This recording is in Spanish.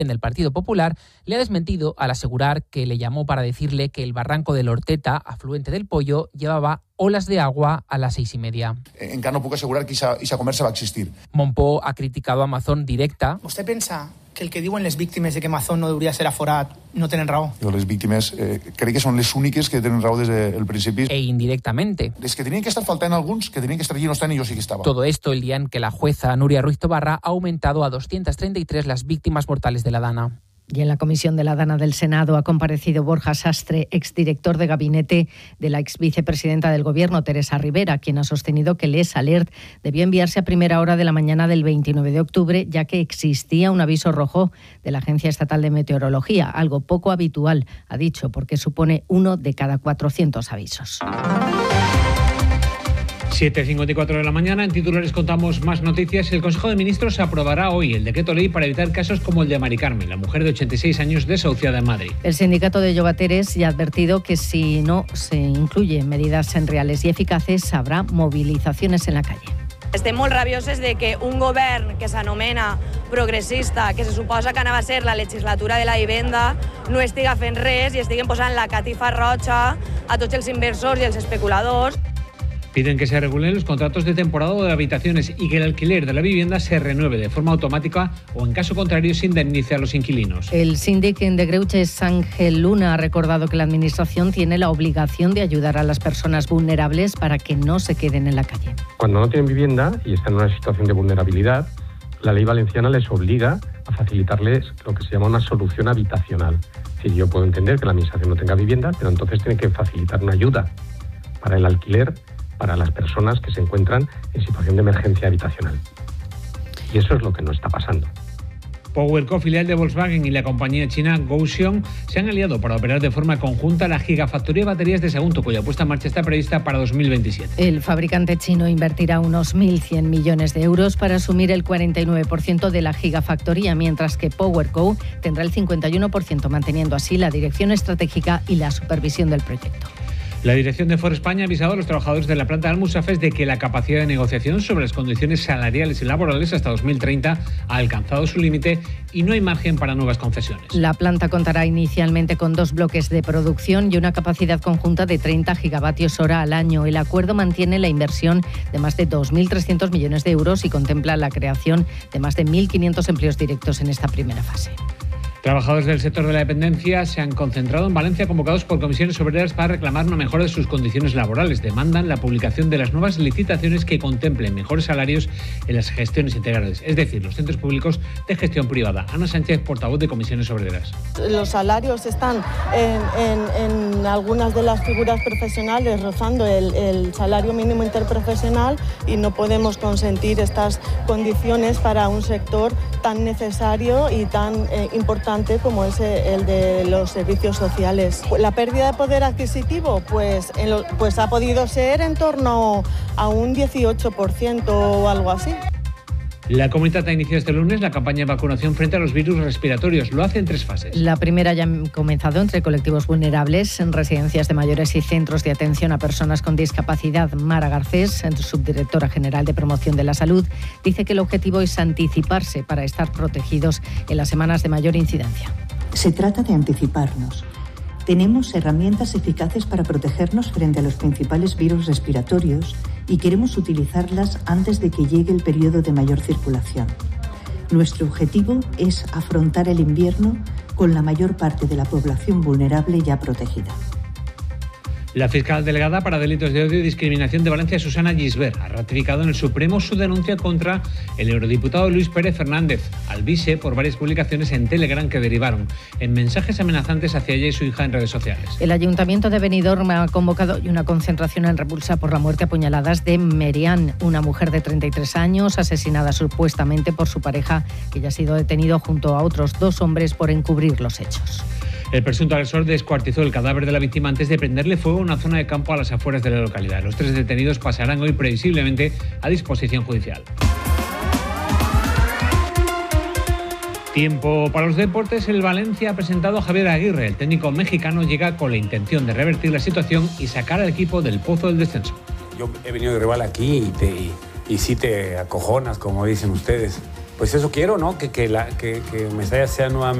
del Partido Popular le ha desmentido al asegurar que le llamó para decirle que el barranco del Horteta, afluente del Pollo, llevaba olas de agua a las 6:30. Encara no puc assegurar que esa conversa va a existir. Montpó ha criticado a Mazón directa. ¿Usted pensa que el que diuen les víctimes de que Mazón no deberia ser aforat no tenen raó? Les víctimes crec que són les úniques que tenen raó des del principi. E indirectamente. Les que tenien que estar faltant alguns, que tenien que estar allí no estan y yo sí que estaba. Todo esto el día en que la jueza Nuria Ruiz Tobarra ha aumentado a 233 las víctimas mortales de la Dana. Y en la comisión de la Dana del Senado ha comparecido Borja Sastre, exdirector de gabinete de la exvicepresidenta del Gobierno, Teresa Rivera, quien ha sostenido que el Les Alert debió enviarse a primera hora de la mañana del 29 de octubre, ya que existía un aviso rojo de la Agencia Estatal de Meteorología, algo poco habitual, ha dicho, porque supone 1 de cada 400 avisos. 7:54 de la mañana. En titulares contamos más noticias. El Consejo de Ministros aprobará hoy el decreto ley para evitar casos como el de Mari Carmen, la mujer de 86 años desahuciada en Madrid. El sindicato de llogateres ya ha advertido que si no se incluyen medidas reales y eficaces, habrá movilizaciones en la calle. Estem molt rabioses de que un govern que s'anomena progressista, que se suposa que anava a ser la legislatura de la vivenda, no estiga fent res i estiguen posant la catifa roja a tots els inversors i els especuladors. Piden que se regulen los contratos de temporada o de habitaciones y que el alquiler de la vivienda se renueve de forma automática o, en caso contrario, se indemnice a los inquilinos. El síndic de Greuges, Ángel Luna, ha recordado que la Administración tiene la obligación de ayudar a las personas vulnerables para que no se queden en la calle. Cuando no tienen vivienda y están en una situación de vulnerabilidad, la ley valenciana les obliga a facilitarles lo que se llama una solución habitacional. Es decir, yo puedo entender que la Administración no tenga vivienda, pero entonces tiene que facilitar una ayuda para el alquiler para las personas que se encuentran en situación de emergencia habitacional. Y eso es lo que no está pasando. PowerCo, filial de Volkswagen, y la compañía china Gotion se han aliado para operar de forma conjunta la gigafactoría de baterías de Sagunto, cuya puesta en marcha está prevista para 2027. El fabricante chino invertirá unos 1.100 millones de euros para asumir el 49% de la gigafactoría, mientras que PowerCo tendrá el 51%, manteniendo así la dirección estratégica y la supervisión del proyecto. La dirección de Ford España ha avisado a los trabajadores de la planta de Almusafes de que la capacidad de negociación sobre las condiciones salariales y laborales hasta 2030 ha alcanzado su límite y no hay margen para nuevas concesiones. La planta contará inicialmente con 2 bloques de producción y una capacidad conjunta de 30 gigavatios hora al año. El acuerdo mantiene la inversión de más de 2.300 millones de euros y contempla la creación de más de 1.500 empleos directos en esta primera fase. Trabajadores del sector de la dependencia se han concentrado en Valencia, convocados por comisiones obreras para reclamar una mejora de sus condiciones laborales. Demandan la publicación de las nuevas licitaciones que contemplen mejores salarios en las gestiones integrales, es decir, los centros públicos de gestión privada. Ana Sánchez, portavoz de comisiones obreras. Los salarios están en algunas de las figuras profesionales rozando el salario mínimo interprofesional y no podemos consentir estas condiciones para un sector tan necesario y tan importante como es el de los servicios sociales. La pérdida de poder adquisitivo pues ha podido ser en torno a un 18% o algo así. La Comunitat ha iniciado este lunes la campaña de vacunación frente a los virus respiratorios. Lo hace en 3 fases. La primera ya ha comenzado entre colectivos vulnerables, en residencias de mayores y centros de atención a personas con discapacidad. Mara Garcés, subdirectora general de Promoción de la Salud, dice que el objetivo es anticiparse para estar protegidos en las semanas de mayor incidencia. Se trata de anticiparnos. Tenemos herramientas eficaces para protegernos frente a los principales virus respiratorios y queremos utilizarlas antes de que llegue el periodo de mayor circulación. Nuestro objetivo es afrontar el invierno con la mayor parte de la población vulnerable ya protegida. La fiscal delegada para delitos de odio y discriminación de Valencia, Susana Gisbert, ha ratificado en el Supremo su denuncia contra el eurodiputado Luis Pérez Fernández, Alvise, por varias publicaciones en Telegram que derivaron en mensajes amenazantes hacia ella y su hija en redes sociales. El Ayuntamiento de Benidorm ha convocado una concentración en repulsa por la muerte a puñaladas de Merian, una mujer de 33 años, asesinada supuestamente por su pareja, que ya ha sido detenido junto a otros 2 hombres por encubrir los hechos. El presunto agresor descuartizó el cadáver de la víctima antes de prenderle fuego en una zona de campo a las afueras de la localidad. Los 3 detenidos pasarán hoy previsiblemente a disposición judicial. Tiempo para los deportes. El Valencia ha presentado a Javier Aguirre. El técnico mexicano llega con la intención de revertir la situación y sacar al equipo del pozo del descenso. Yo he venido de rival aquí y sí te acojonas, como dicen ustedes. pues eso quiero, ¿no? Que Mestalla sea nuevamente